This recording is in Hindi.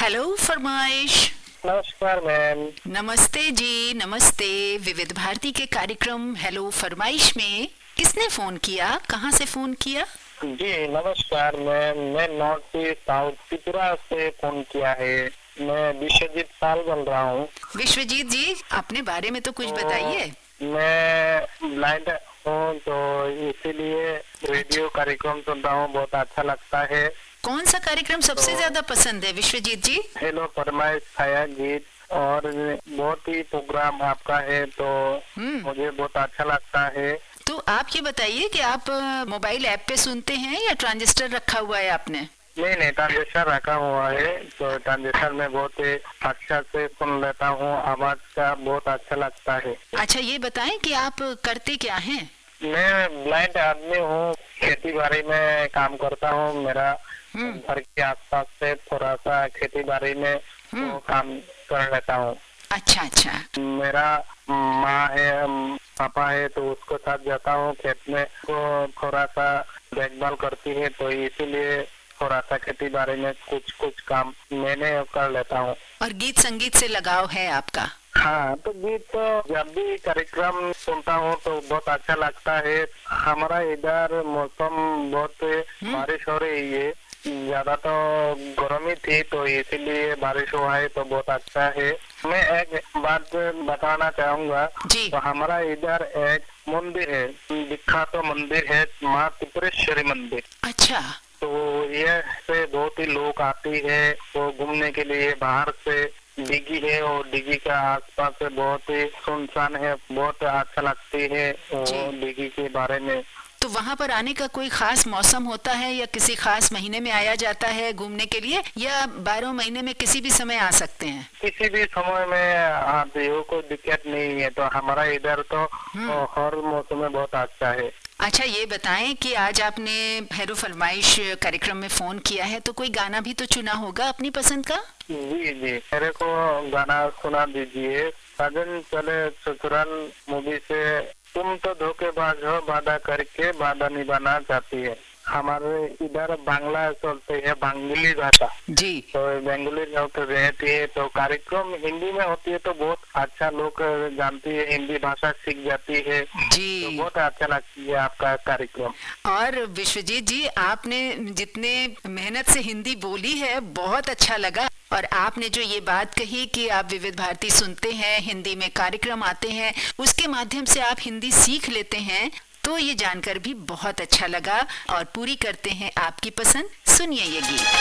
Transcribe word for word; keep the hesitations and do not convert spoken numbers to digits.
हेलो फरमाइश। नमस्कार मैम। नमस्ते जी, नमस्ते। विविध भारती के कार्यक्रम हेलो फरमाइश में किसने फोन किया, कहाँ से फोन किया? जी नमस्कार मैम, मैं नॉर्थ ईस्ट साउथ त्रिपुरा से फोन किया है। मैं विश्वजीत पाल बोल रहा हूँ। विश्वजीत जी, अपने बारे में तो कुछ तो बताइए। मैं ब्लाइंड हूँ, तो इसीलिए रेडियो कार्यक्रम सुनता हूँ, बहुत अच्छा लगता है। कौन सा कार्यक्रम सबसे तो ज्यादा पसंद है विश्वजीत जी? हेलो फरमाइश, छाया गीत और बहुत ही प्रोग्राम आपका है, तो हम्म मुझे बहुत अच्छा लगता है। तो आप ये बताइए कि आप अ, मोबाइल ऐप पे सुनते हैं या ट्रांजिस्टर रखा हुआ है आपने? नहीं नहीं, ट्रांजिस्टर रखा हुआ है, तो ट्रांजिस्टर में बहुत ही अच्छा से सुन लेता हूँ, आवाज का बहुत अच्छा लगता है। अच्छा, ये बताएं कि आप करते क्या हैं? मैं ब्लाइंड आदमी हूँ, खेती बाड़ी में काम करता हूँ। मेरा हम्म घर के आसपास से थोड़ा सा खेती बाड़ी में हम्म वो काम कर लेता हूँ। अच्छा अच्छा। मेरा माँ है, पापा है, तो उसके साथ जाता हूँ खेत में, तो थोड़ा सा देखभाल करती है, तो इसीलिए थोड़ा सा खेती बाड़ी में कुछ कुछ काम मैंने कर लेता हूँ। और गीत संगीत से लगाव है आपका? हाँ, तो गीत तो जब भी कार्यक्रम सुनता हूँ तो बहुत अच्छा लगता है। हमारा इधर मौसम बहुत हम्म बारिश हो रही है, ज्यादा तो गर्मी थी, तो इसीलिए बारिश हुआ है, तो बहुत अच्छा है। मैं एक बात बताना चाहूंगा। जी। तो हमारा इधर एक मंदिर है, विख्यात तो मंदिर है, माँ त्रिपुरेश्वरी मंदिर। अच्छा। तो ये से बहुत ही लोग आती है वो घूमने के लिए। बाहर से डिगी है और डिगी का आसपास से बहुत ही सुनसान है, बहुत अच्छा लगती है वो जी। डिगी के बारे में। तो वहां पर आने का कोई खास मौसम होता है या किसी खास महीने में आया जाता है घूमने के लिए, या बारह महीने में किसी भी समय आ सकते हैं? किसी भी समय में आती हो, कोई दिक्कत नहीं है। तो हमारा इधर तो हम्म हर मौसम में बहुत अच्छा है। अच्छा, ये बताएं कि आज आपने हेलो फरमाइश कार्यक्रम में फोन किया है, तो कोई गाना भी तो चुना होगा अपनी पसंद का? जी जी, मेरे को गाना सुना दीजिए। साजन चले ससुराल मूवी से, तुम तो धोखेबाज हो, वादा करके वादा निभाना चाहती है। हमारे इधर बांग्ला चलते है, बांग्ली भाषा, जी। तो बेंगली लोग रहती है, तो कार्यक्रम हिंदी में होती है, तो बहुत अच्छा लोग जानती है, हिंदी भाषा सीख जाती है, तो जी। बहुत अच्छा लगती है आपका कार्यक्रम। और विश्वजीत जी, आपने जितने मेहनत से हिंदी बोली है बहुत अच्छा लगा। और आपने जो ये बात कही कि आप विविध भारती सुनते हैं, हिंदी में कार्यक्रम आते हैं, उसके माध्यम से आप हिंदी सीख लेते हैं, तो ये जानकर भी बहुत अच्छा लगा। और पूरी करते हैं आपकी पसंद, सुनिए ये गीत।